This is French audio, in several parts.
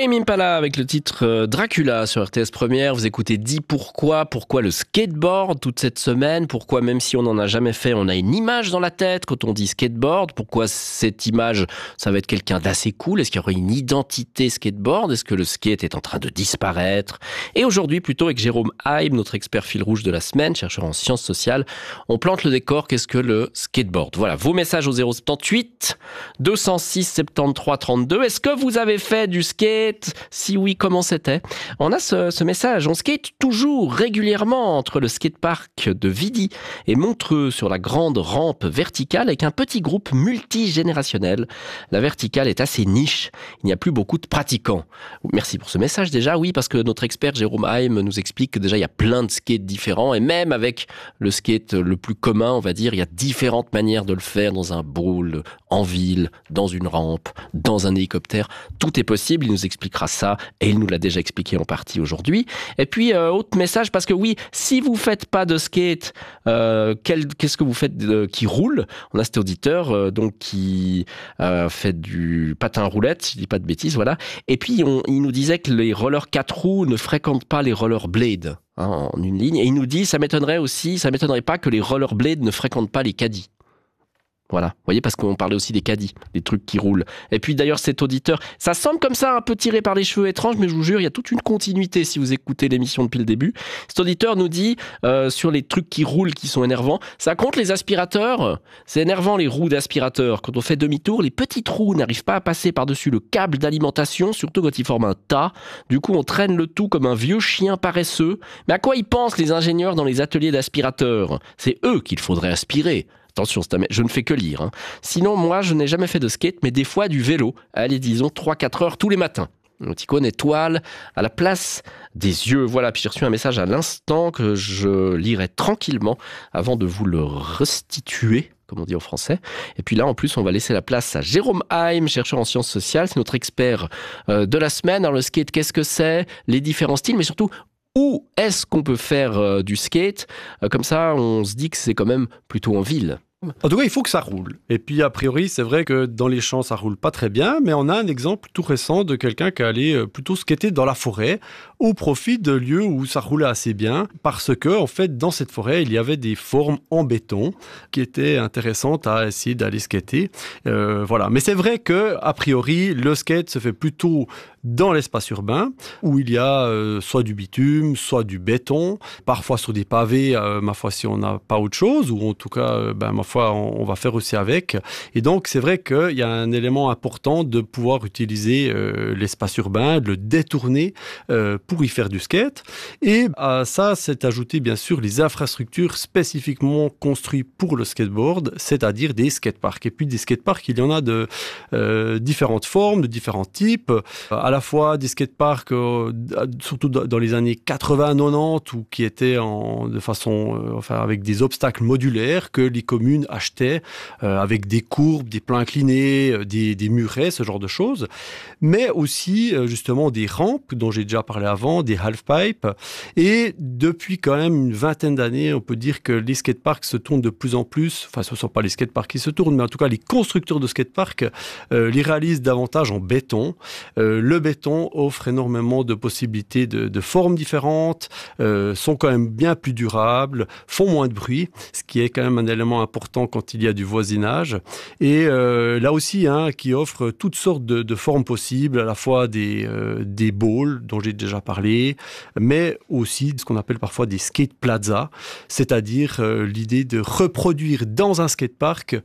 Tame Impala avec le titre Dracula sur RTS Première. Vous écoutez Dis pourquoi le skateboard toute cette semaine. Pourquoi même si on n'en a jamais fait, on a une image dans la tête quand on dit skateboard. Pourquoi cette image, ça va être quelqu'un d'assez cool. Est-ce qu'il y aura une identité skateboard? Est-ce que le skate est en train de disparaître? Et aujourd'hui, plutôt avec Jérôme Haim, notre expert fil rouge de la semaine, chercheur en sciences sociales, on plante le décor. Qu'est-ce que le skateboard? Voilà, vos messages au 078 206 73 32. Est-ce que vous avez fait du skate? Si oui, comment c'était? On a ce message. On skate toujours régulièrement entre le skatepark de Vidy et Montreux sur la grande rampe verticale avec un petit groupe multigénérationnel. La verticale est assez niche. Il n'y a plus beaucoup de pratiquants. Merci pour ce message déjà. Oui, parce que notre expert Jérôme Haim nous explique que déjà il y a plein de skates différents et même avec le skate le plus commun, on va dire, il y a différentes manières de le faire dans un bowl, en ville, dans une rampe, dans un hélicoptère. Tout est possible. Il nous expliquera ça et il nous l'a déjà expliqué en partie aujourd'hui. Et puis autre message, parce que oui, si vous faites pas de skate, qu'est-ce que vous faites qui roule? On a cet auditeur donc qui fait du patin roulette, si je dis pas de bêtises, voilà. Et puis il nous disait que les rollers 4 roues ne fréquentent pas les rollerblades en une ligne. Et il nous dit, ça m'étonnerait pas que les rollerblades ne fréquentent pas les caddies. Voilà, vous voyez, parce qu'on parlait aussi des caddies, des trucs qui roulent. Et puis d'ailleurs cet auditeur, ça semble comme ça un peu tiré par les cheveux étranges, mais je vous jure, il y a toute une continuité si vous écoutez l'émission depuis le début. Cet auditeur nous dit, sur les trucs qui roulent, qui sont énervants, ça compte les aspirateurs. C'est énervant les roues d'aspirateur. Quand on fait demi-tour, les petites roues n'arrivent pas à passer par-dessus le câble d'alimentation, surtout quand ils forment un tas. Du coup, on traîne le tout comme un vieux chien paresseux. Mais à quoi ils pensent les ingénieurs dans les ateliers d'aspirateurs? C'est eux qu'il faudrait aspirer. Attention, je ne fais que lire. Hein. Sinon, moi, je n'ai jamais fait de skate, mais des fois du vélo. Allez, disons 3-4 heures tous les matins. Une icône étoile à la place des yeux. Voilà, puis j'ai reçu un message à l'instant que je lirai tranquillement avant de vous le restituer, comme on dit en français. Et puis là, en plus, on va laisser la place à Jérôme Haim, chercheur en sciences sociales. C'est notre expert de la semaine. Alors, le skate, qu'est-ce que c'est? Les différents styles, mais surtout, où est-ce qu'on peut faire du skate? Comme ça, on se dit que c'est quand même plutôt en ville. En tout cas, il faut que ça roule. Et puis, a priori, c'est vrai que dans les champs, ça roule pas très bien, mais on a un exemple tout récent de quelqu'un qui est allé plutôt skater dans la forêt au profit de lieux où ça roulait assez bien, parce que, en fait, dans cette forêt, il y avait des formes en béton qui étaient intéressantes à essayer d'aller skater. Voilà. Mais c'est vrai que, a priori, le skate se fait plutôt dans l'espace urbain, où il y a soit du bitume, soit du béton, parfois sur des pavés, ma foi, si on n'a pas autre chose, ou en tout cas, ma foi, on va faire aussi avec. Et donc, c'est vrai qu'il y a un élément important de pouvoir utiliser l'espace urbain, de le détourner pour y faire du skate. Et à ça, c'est ajouté, bien sûr, les infrastructures spécifiquement construites pour le skateboard, c'est-à-dire des skateparks. Et puis, des skateparks, il y en a de différentes formes, de différents types, à la fois des skateparks, surtout dans les années 80-90, ou qui étaient de façon, avec des obstacles modulaires que les communes achetaient, avec des courbes, des plans inclinés, des murets, ce genre de choses. Mais aussi, justement, des rampes, dont j'ai déjà parlé avant, des half-pipes. Et depuis quand même une vingtaine d'années, on peut dire que les skateparks se tournent de plus en plus, enfin, ce ne sont pas les skateparks qui se tournent, mais en tout cas, les constructeurs de skateparks les réalisent davantage en béton. Le béton offre énormément de possibilités de formes différentes, sont quand même bien plus durables, font moins de bruit, ce qui est quand même un élément important quand il y a du voisinage. Et là aussi, qui offre toutes sortes de formes possibles, à la fois des bowls, dont j'ai déjà parlé, mais aussi ce qu'on appelle parfois des skate plazas, c'est-à-dire l'idée de reproduire dans un skatepark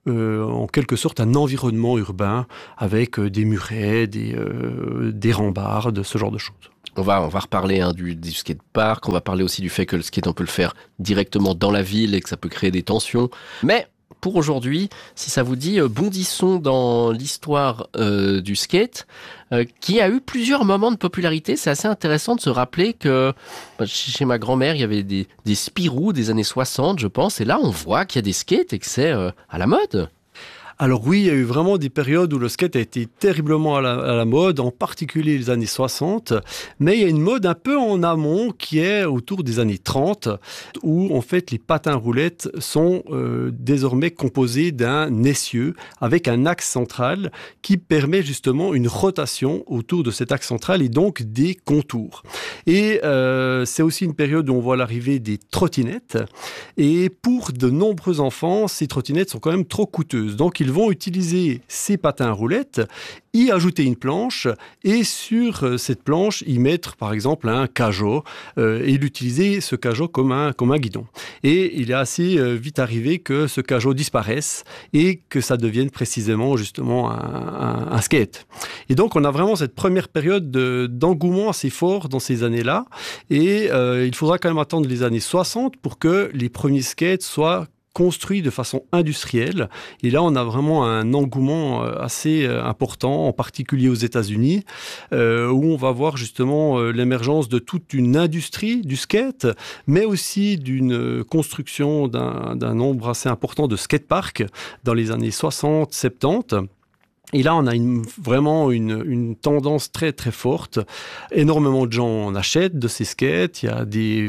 en quelque sorte un environnement urbain avec des murets, des rambardes, ce genre de choses. On va reparler du skatepark, on va parler aussi du fait que le skate, on peut le faire directement dans la ville et que ça peut créer des tensions. Mais pour aujourd'hui, si ça vous dit, bondissons dans l'histoire du skate, qui a eu plusieurs moments de popularité. C'est assez intéressant de se rappeler que chez ma grand-mère, il y avait des Spirou des années 60, je pense, et là on voit qu'il y a des skates et que c'est à la mode. Alors oui, il y a eu vraiment des périodes où le skate a été terriblement à la mode, en particulier les années 60, mais il y a une mode un peu en amont qui est autour des années 30, où en fait les patins roulettes sont désormais composés d'un essieu avec un axe central qui permet justement une rotation autour de cet axe central et donc des contours. Et c'est aussi une période où on voit l'arrivée des trottinettes, et pour de nombreux enfants, ces trottinettes sont quand même trop coûteuses. Donc ils vont utiliser ces patins à roulettes, y ajouter une planche et sur cette planche y mettre par exemple un cajot et l'utiliser ce cajot comme un guidon. Et il est assez vite arrivé que ce cajot disparaisse et que ça devienne précisément justement un skate. Et donc on a vraiment cette première période d'engouement assez fort dans ces années-là et il faudra quand même attendre les années 60 pour que les premiers skates soient construit de façon industrielle. Et là, on a vraiment un engouement assez important, en particulier aux États-Unis, où on va voir justement l'émergence de toute une industrie du skate, mais aussi d'une construction d'un nombre assez important de skateparks dans les années 60-70. Et là, on a vraiment une tendance très très forte. Énormément de gens en achètent de ces skates. Il y a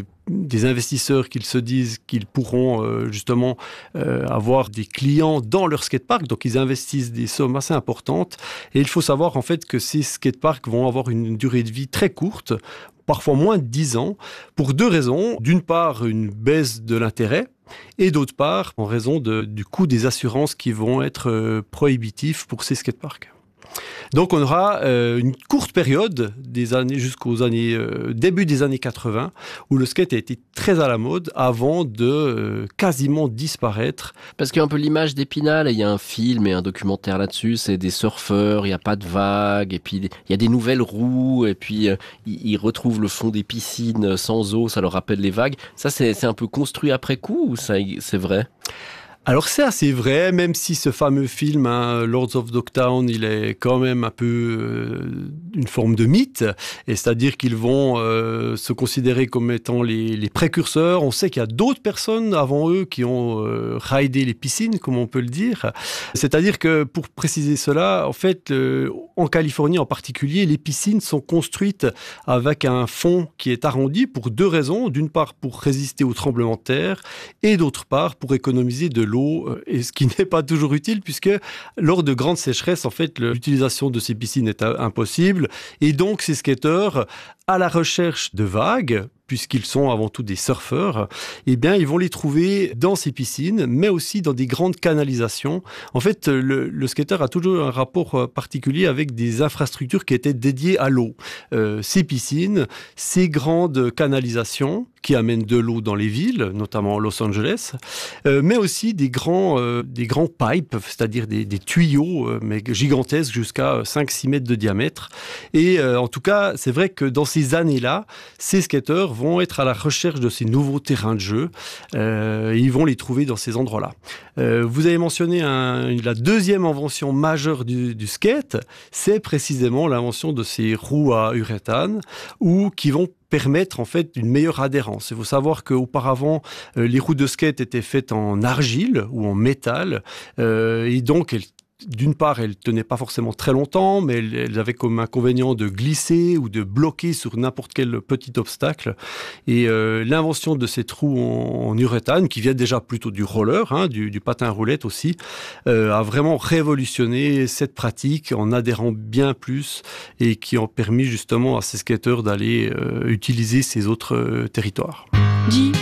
des investisseurs qui se disent qu'ils pourront justement avoir des clients dans leur skatepark. Donc, ils investissent des sommes assez importantes. Et il faut savoir en fait que ces skateparks vont avoir une durée de vie très courte, parfois moins de 10 ans, pour deux raisons. D'une part, une baisse de l'intérêt. Et d'autre part, en raison du coût des assurances qui vont être prohibitifs pour ces skateparks. Donc on aura une courte période des années jusqu'aux années début des années 80 où le skate a été très à la mode avant de quasiment disparaître. Parce qu'il y a un peu l'image d'Épinal, il y a un film et un documentaire là-dessus, c'est des surfeurs, il n'y a pas de vagues, et puis il y a des nouvelles roues, et puis ils retrouvent le fond des piscines sans eau, ça leur rappelle les vagues. Ça c'est un peu construit après coup ou ça c'est vrai ? Alors c'est assez vrai, même si ce fameux film, Lords of Dogtown, il est quand même un peu une forme de mythe, et c'est-à-dire qu'ils vont se considérer comme étant les précurseurs. On sait qu'il y a d'autres personnes avant eux qui ont raidé les piscines, comme on peut le dire. C'est-à-dire que pour préciser cela, en fait, en Californie en particulier, les piscines sont construites avec un fond qui est arrondi pour deux raisons. D'une part, pour résister aux tremblements de terre, et d'autre part, pour économiser de l'eau, et ce qui n'est pas toujours utile puisque lors de grandes sécheresses, en fait, l'utilisation de ces piscines est impossible. Et donc, ces skateurs, à la recherche de vagues, puisqu'ils sont avant tout des surfeurs, eh bien, ils vont les trouver dans ces piscines, mais aussi dans des grandes canalisations. En fait, le skater a toujours un rapport particulier avec des infrastructures qui étaient dédiées à l'eau. Ces piscines, ces grandes canalisations qui amènent de l'eau dans les villes, notamment Los Angeles, mais aussi des grands pipes, c'est-à-dire des tuyaux mais gigantesques jusqu'à 5-6 mètres de diamètre. Et en tout cas, c'est vrai que dans ces années-là, ces skateurs vont être à la recherche de ces nouveaux terrains de jeu. Ils vont les trouver dans ces endroits-là. Vous avez mentionné la deuxième invention majeure du skate, c'est précisément l'invention de ces roues à uréthane, qui vont permettre en fait une meilleure adhérence. Il faut savoir qu'auparavant, les roues de skate étaient faites en argile ou en métal, et donc d'une part, elles tenaient pas forcément très longtemps, mais elles avaient comme inconvénient de glisser ou de bloquer sur n'importe quel petit obstacle. Et l'invention de ces trous en uréthane, qui vient déjà plutôt du roller, du patin à roulettes aussi, a vraiment révolutionné cette pratique en adhérant bien plus et qui ont permis justement à ces skateurs d'aller utiliser ces autres territoires.